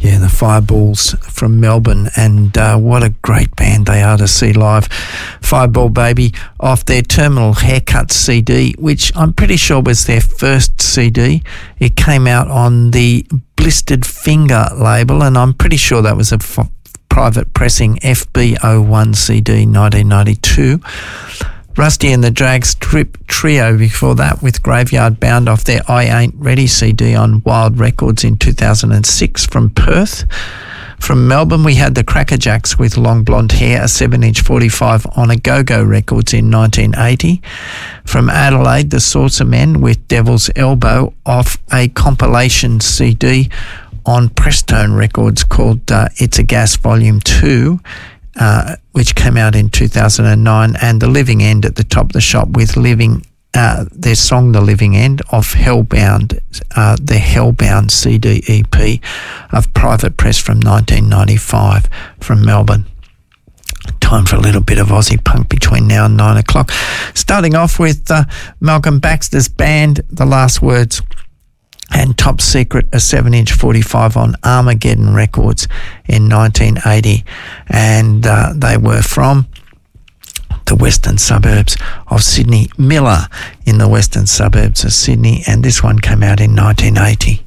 Yeah, the Fireballs from Melbourne, and what a great band they are to see live. Fireball Baby off their Terminal Haircuts CD, which I'm pretty sure was their first CD. It came out on the Blistered Finger label, and I'm pretty sure that was a private pressing FB01 CD 1992. Rusty and the Drag Strip Trio before that with Graveyard Bound off their I Ain't Ready CD on Wild Records in 2006 from Perth. From Melbourne, we had the Crackerjacks with Long Blonde Hair, a 7-inch 45 on a Go-Go Records in 1980. From Adelaide, the Saucer Men with Devil's Elbow off a compilation CD on Prestone Records called It's a Gas Volume 2. Which came out in 2009, and The Living End at the top of the shop with their song The Living End off Hellbound, the Hellbound CD EP of Private Press from 1995 from Melbourne. Time for a little bit of Aussie punk between now and 9 o'clock. Starting off with Malcolm Baxter's band, The Last Words, and Top Secret, a 7-inch 45 on Armageddon Records in 1980. And they were from the western suburbs of Sydney, Miller in the western suburbs of Sydney, and this one came out in 1980.